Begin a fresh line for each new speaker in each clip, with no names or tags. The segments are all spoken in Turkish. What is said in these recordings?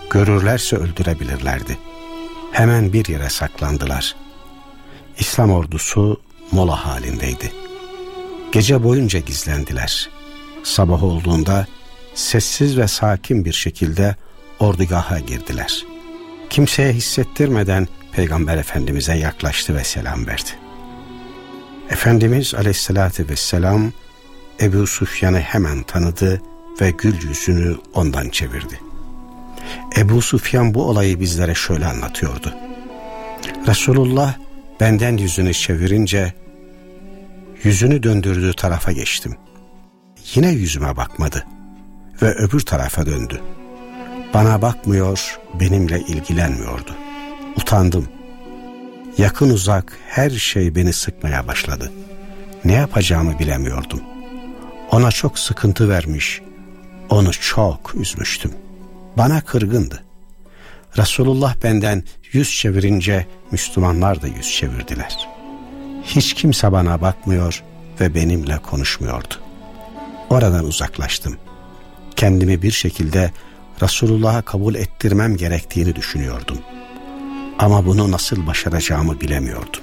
Görürlerse öldürebilirlerdi. Hemen bir yere saklandılar. İslam ordusu mola halindeydi. Gece boyunca gizlendiler. Sabah olduğunda sessiz ve sakin bir şekilde ordugaha girdiler. Kimseye hissettirmeden Peygamber Efendimiz'e yaklaştı ve selam verdi. Efendimiz Aleyhisselatü Vesselam Ebu Süfyan'ı hemen tanıdı ve gül yüzünü ondan çevirdi. Ebu Süfyan bu olayı bizlere şöyle anlatıyordu. Resulullah benden yüzünü çevirince yüzünü döndürdüğü tarafa geçtim. Yine yüzüme bakmadı ve öbür tarafa döndü. Bana bakmıyor, benimle ilgilenmiyordu. Utandım. Yakın uzak her şey beni sıkmaya başladı. Ne yapacağımı bilemiyordum. Ona çok sıkıntı vermiş, onu çok üzmüştüm. Bana kırgındı. Resulullah benden yüz çevirince Müslümanlar da yüz çevirdiler. Hiç kimse bana bakmıyor ve benimle konuşmuyordu. Oradan uzaklaştım. Kendimi bir şekilde Resulullah'a kabul ettirmem gerektiğini düşünüyordum. Ama bunu nasıl başaracağımı bilemiyordum.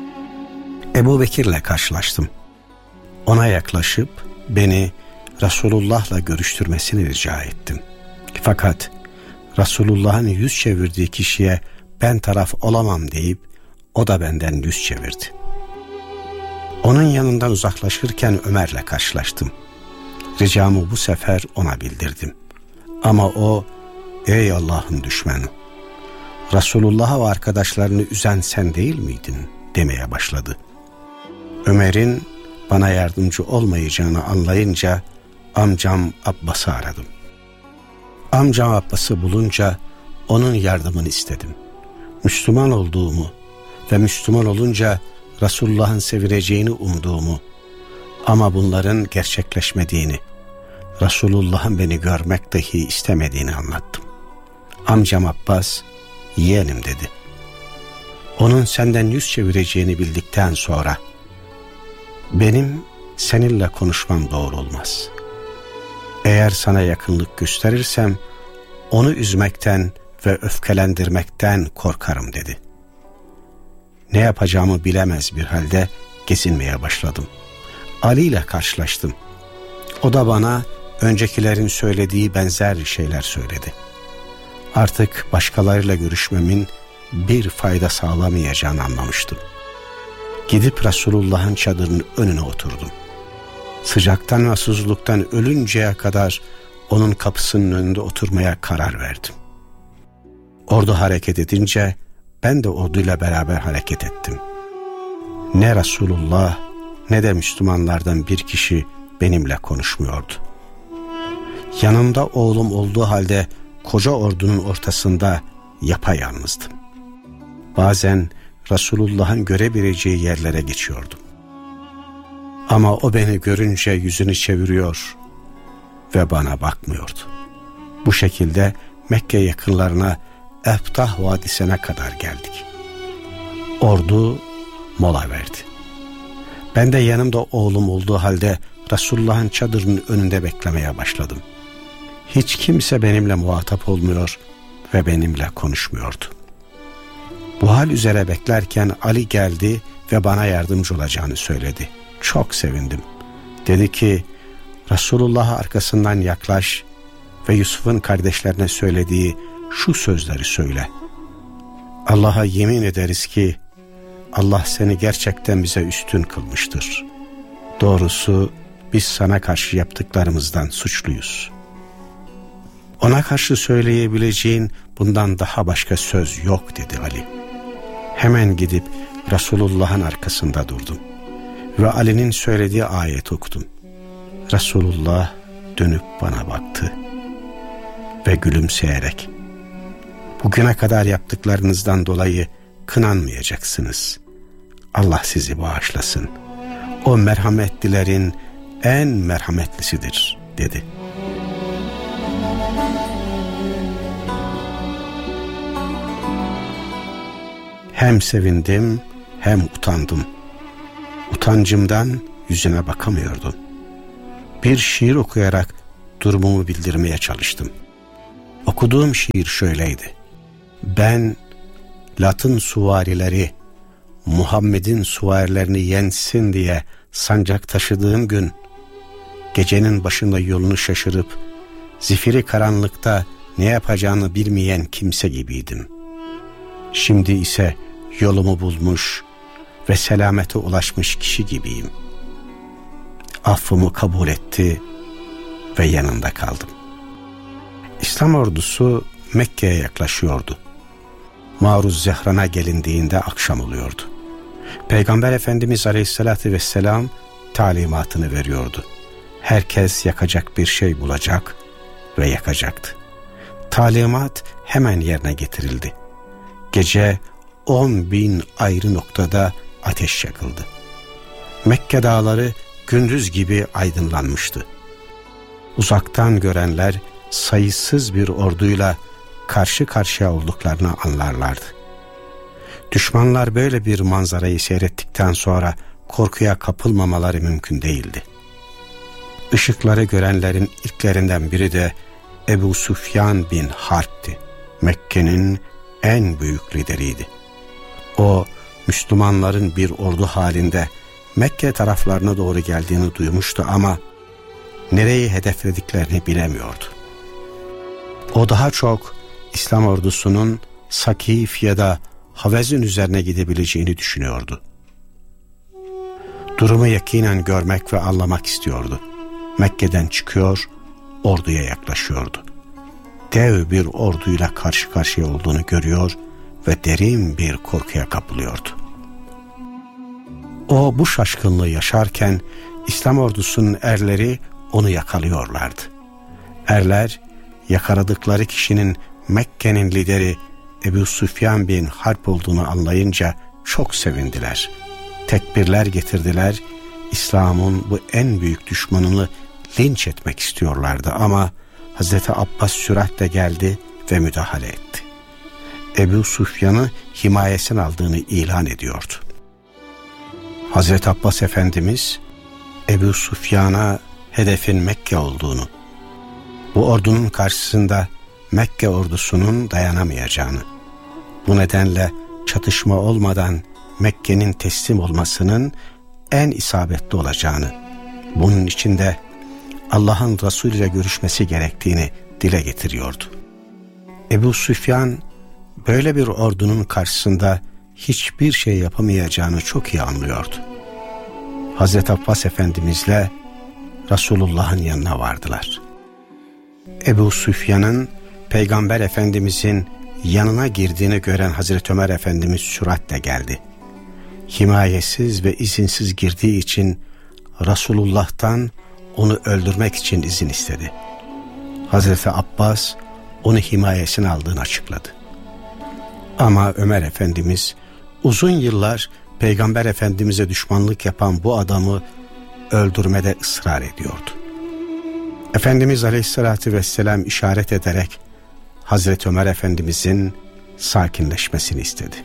Ebu Bekir'le karşılaştım. Ona yaklaşıp beni Resulullah'la görüştürmesini rica ettim. Fakat Resulullah'ın yüz çevirdiği kişiye ben taraf olamam deyip o da benden yüz çevirdi. Onun yanından uzaklaşırken Ömer'le karşılaştım. Ricamı bu sefer ona bildirdim. Ama o, ey Allah'ın düşmanı, Resulullah'a ve arkadaşlarını üzen sen değil miydin demeye başladı. Ömer'in bana yardımcı olmayacağını anlayınca amcam Abbas'ı aradım. Amcam Abbas'ı bulunca onun yardımını istedim. Müslüman olduğumu ve Müslüman olunca Resulullah'ın sevileceğini umduğumu ama bunların gerçekleşmediğini, Resulullah'ın beni görmek dahi istemediğini anlattım. Amcam Abbas, yeğenim dedi. Onun senden yüz çevireceğini bildikten sonra benim seninle konuşmam doğru olmaz. Eğer sana yakınlık gösterirsem onu üzmekten ve öfkelendirmekten korkarım dedi. Ne yapacağımı bilemez bir halde gezinmeye başladım. Ali ile karşılaştım. O da bana öncekilerin söylediği benzer şeyler söyledi. Artık başkalarıyla görüşmemin bir fayda sağlamayacağını anlamıştım. Gidip Resulullah'ın çadırının önüne oturdum. Sıcaktan ve susuzluktan ölünceye kadar onun kapısının önünde oturmaya karar verdim. Ordu hareket edince ben de orduyla beraber hareket ettim. Ne Resulullah ne de Müslümanlardan bir kişi benimle konuşmuyordu. Yanımda oğlum olduğu halde koca ordunun ortasında yapayalnızdım. Bazen Resulullah'ın görebileceği yerlere geçiyordum. Ama o beni görünce yüzünü çeviriyor ve bana bakmıyordu. Bu şekilde Mekke yakınlarına Eftah Vadisi'ne kadar geldik. Ordu mola verdi. Ben de yanımda oğlum olduğu halde Resulullah'ın çadırının önünde beklemeye başladım. Hiç kimse benimle muhatap olmuyor ve benimle konuşmuyordu. Bu hal üzere beklerken Ali geldi ve bana yardımcı olacağını söyledi. Çok sevindim. Dedi ki, Resulullah'a arkasından yaklaş ve Yusuf'un kardeşlerine söylediği şu sözleri söyle. Allah'a yemin ederiz ki Allah seni gerçekten bize üstün kılmıştır. Doğrusu biz sana karşı yaptıklarımızdan suçluyuz. Ona karşı söyleyebileceğin bundan daha başka söz yok dedi Ali. Hemen gidip Resulullah'ın arkasında durdum ve Ali'nin söylediği ayeti okudum. Resulullah dönüp bana baktı ve gülümseyerek, bugüne kadar yaptıklarınızdan dolayı kınanmayacaksınız. Allah sizi bağışlasın. O merhametlilerin en merhametlisidir dedi. Hem sevindim hem utandım. Utancımdan yüzüne bakamıyordum. Bir şiir okuyarak durumumu bildirmeye çalıştım. Okuduğum şiir şöyleydi: ben Lat'ın süvarileri Muhammed'in süvarilerini yensin diye sancak taşıdığım gün, gecenin başında yolunu şaşırıp zifiri karanlıkta ne yapacağını bilmeyen kimse gibiydim. Şimdi ise yolumu bulmuş ve selamete ulaşmış kişi gibiyim. Affımı kabul etti ve yanında kaldım. İslam ordusu Mekke'ye yaklaşıyordu. Maruz Zehran'a gelindiğinde akşam oluyordu. Peygamber Efendimiz Aleyhisselatü Vesselam talimatını veriyordu. Herkes yakacak bir şey bulacak ve yakacaktı. Talimat hemen yerine getirildi. Gece 10.000 ayrı noktada ateş yakıldı. Mekke dağları gündüz gibi aydınlanmıştı. Uzaktan görenler sayısız bir orduyla karşı karşıya olduklarını anlarlardı. Düşmanlar böyle bir manzarayı seyrettikten sonra korkuya kapılmamaları mümkün değildi. Işıkları görenlerin ilklerinden biri de Ebu Süfyan bin Harp'ti. Mekke'nin en büyük lideriydi. O, Müslümanların bir ordu halinde Mekke taraflarına doğru geldiğini duymuştu ama nereyi hedeflediklerini bilemiyordu. O daha çok İslam ordusunun Sakif ya da Havezin üzerine gidebileceğini düşünüyordu. Durumu yakinen görmek ve anlamak istiyordu. Mekke'den çıkıyor, orduya yaklaşıyordu. Dev bir orduyla karşı karşıya olduğunu görüyor ve derin bir korkuya kapılıyordu. O bu şaşkınlığı yaşarken İslam ordusunun erleri onu yakalıyorlardı. Erler yakaladıkları kişinin Mekke'nin lideri Ebu Süfyan bin Harp olduğunu anlayınca çok sevindiler. Tekbirler getirdiler. İslam'ın bu en büyük düşmanını linç etmek istiyorlardı ama Hazreti Abbas süratle geldi ve müdahale etti. Ebu Süfyan'ı himayesine aldığını ilan ediyordu. Hazreti Abbas Efendimiz Ebu Süfyan'a hedefin Mekke olduğunu, bu ordunun karşısında Mekke ordusunun dayanamayacağını, bu nedenle çatışma olmadan Mekke'nin teslim olmasının en isabetli olacağını, bunun için de Allah'ın Resulü ile görüşmesi gerektiğini dile getiriyordu. Ebu Süfyan böyle bir ordunun karşısında hiçbir şey yapamayacağını çok iyi anlıyordu. Hazreti Abbas Efendimizle Resulullah'ın yanına vardılar. Ebu Süfyan'ın Peygamber Efendimizin yanına girdiğini gören Hazreti Ömer Efendimiz süratle geldi. Himayesiz ve izinsiz girdiği için Resulullah'tan onu öldürmek için izin istedi. Hazreti Abbas onu himayesine aldığını açıkladı. Ama Ömer Efendimiz uzun yıllar Peygamber Efendimiz'e düşmanlık yapan bu adamı öldürmede ısrar ediyordu. Efendimiz Aleyhisselatü Vesselam işaret ederek Hazreti Ömer Efendimiz'in sakinleşmesini istedi.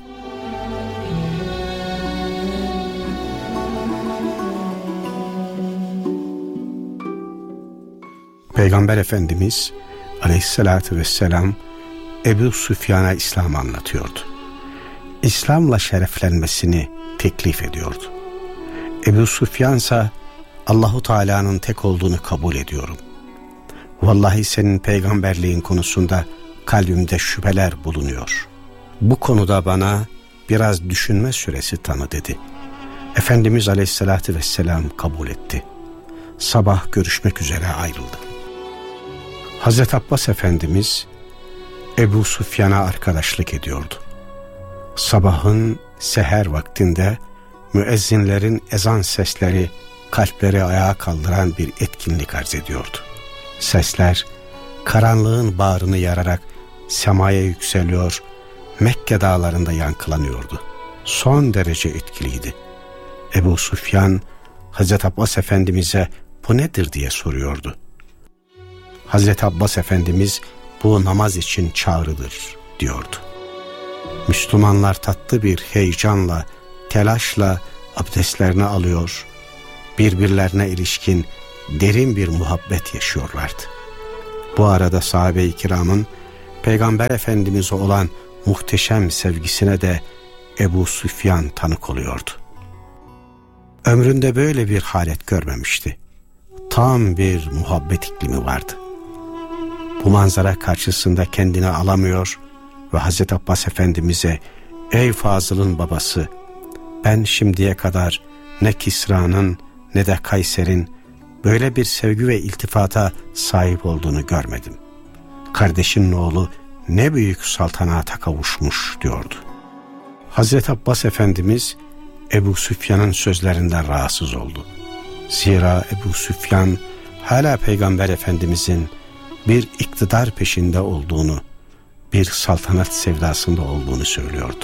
Peygamber Efendimiz Aleyhisselatü Vesselam Ebu Süfyan'a İslam'ı anlatıyordu. İslam'la şereflenmesini teklif ediyordu. Ebu Süfyan ise Allahu Teala'nın tek olduğunu kabul ediyorum. Vallahi senin peygamberliğin konusunda kalbimde şüpheler bulunuyor. Bu konuda bana biraz düşünme süresi tanı dedi. Efendimiz Aleyhisselatü Vesselam kabul etti. Sabah görüşmek üzere ayrıldı. Hazreti Abbas Efendimiz Ebu Süfyan'a arkadaşlık ediyordu. Sabahın seher vaktinde müezzinlerin ezan sesleri kalpleri ayağa kaldıran bir etkinlik arz ediyordu. Sesler karanlığın bağrını yararak semaya yükseliyor, Mekke dağlarında yankılanıyordu. Son derece etkiliydi. Ebu Süfyan Hazreti Abbas Efendimiz'e bu nedir diye soruyordu. Hazreti Abbas Efendimiz bu namaz için çağrıdır diyordu. Müslümanlar tatlı bir heyecanla, telaşla abdestlerini alıyor, birbirlerine ilişkin derin bir muhabbet yaşıyorlardı. Bu arada sahabe-i kiramın Peygamber Efendimiz'e olan muhteşem sevgisine de Ebu Süfyan tanık oluyordu. Ömründe böyle bir halet görmemişti. Tam bir muhabbet iklimi vardı. Bu manzara karşısında kendini alamıyor ve Hazreti Abbas Efendimiz'e, ''Ey Fazıl'ın babası, ben şimdiye kadar ne Kisra'nın ne de Kayser'in böyle bir sevgi ve iltifata sahip olduğunu görmedim. Kardeşinin oğlu ne büyük saltanata kavuşmuş,'' diyordu. Hazreti Abbas Efendimiz Ebu Süfyan'ın sözlerinden rahatsız oldu. Zira Ebu Süfyan hala Peygamber Efendimizin bir iktidar peşinde olduğunu, bir saltanat sevdasında olduğunu söylüyordu.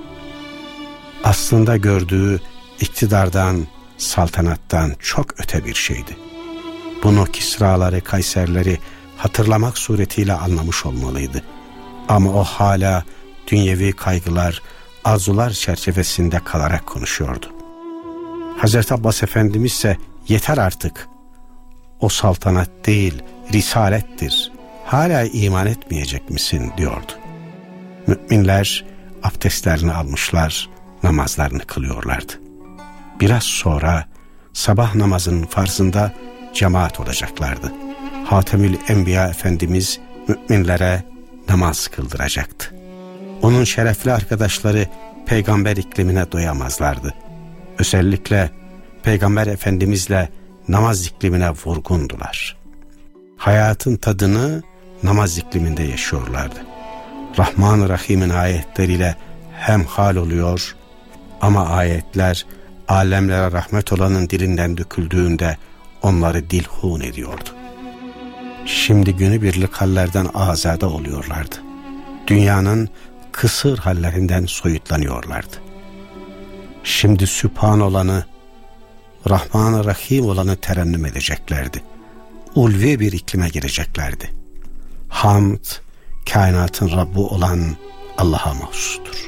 Aslında gördüğü iktidardan, saltanattan çok öte bir şeydi. Bunu Kisraları, Kayserleri hatırlamak suretiyle anlamış olmalıydı. Ama o hala dünyevi kaygılar, arzular çerçevesinde kalarak konuşuyordu. Hazreti Abbas Efendimiz ise yeter artık, o saltanat değil risalettir, hala iman etmeyecek misin diyordu. Müminler abdestlerini almışlar, namazlarını kılıyorlardı. Biraz sonra sabah namazının farzında cemaat olacaklardı. Hatemül Enbiya Efendimiz müminlere namaz kıldıracaktı. Onun şerefli arkadaşları peygamber iklimine doyamazlardı. Özellikle Peygamber Efendimizle namaz iklimine vurgundular. Hayatın tadını namaz ikliminde yaşıyorlardı. Rahman-ı Rahim'in ayetleriyle hemhal oluyor ama ayetler alemlere rahmet olanın dilinden döküldüğünde onları dilhun ediyordu. Şimdi günübirlik hallerden azade oluyorlardı. Dünyanın kısır hallerinden soyutlanıyorlardı. Şimdi Sübhan olanı, Rahman-ı Rahim olanı terennüm edeceklerdi. Ulvi bir iklime gireceklerdi. Hamd, kainatın Rabbi olan Allah'a mahsustur.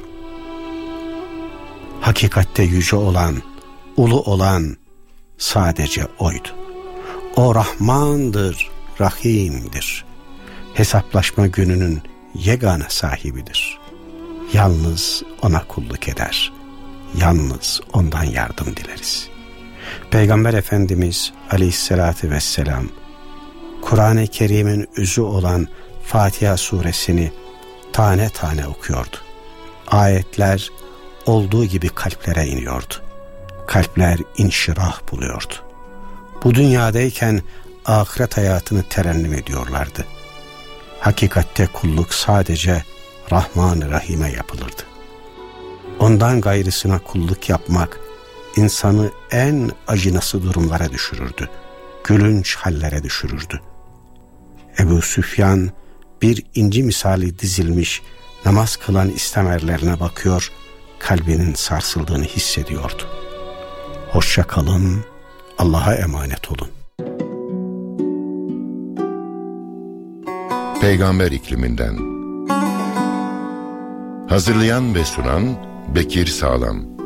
Hakikatte yüce olan, ulu olan sadece O'ydu. O Rahmandır, Rahim'dir. Hesaplaşma gününün yegane sahibidir. Yalnız O'na kulluk eder. Yalnız O'ndan yardım dileriz. Peygamber Efendimiz Aleyhisselatü Vesselam Kur'an-ı Kerim'in özü olan Fatiha suresini tane tane okuyordu. Ayetler olduğu gibi kalplere iniyordu. Kalpler inşirah buluyordu. Bu dünyadayken ahiret hayatını terennüm ediyorlardı. Hakikatte kulluk sadece Rahman-ı Rahim'e yapılırdı. Ondan gayrısına kulluk yapmak insanı en acınası durumlara düşürürdü. Gülünç hallere düşürürdü. Ebu Süfyan bir inci misali dizilmiş namaz kılan İslam erlerine bakıyor, kalbinin sarsıldığını hissediyordu. Hoşça kalın, Allah'a emanet olun.
Peygamber ikliminden. Hazırlayan ve sunan Bekir Sağlam.